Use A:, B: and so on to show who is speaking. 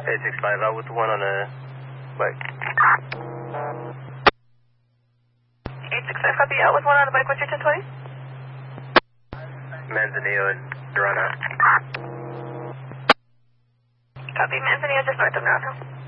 A: 865, out with the one on the bike.
B: 865, copy, out with one on the bike, what's your 1020?
A: Manzanillo and Durana.
B: Copy, Manzanillo, just north of Naranjo.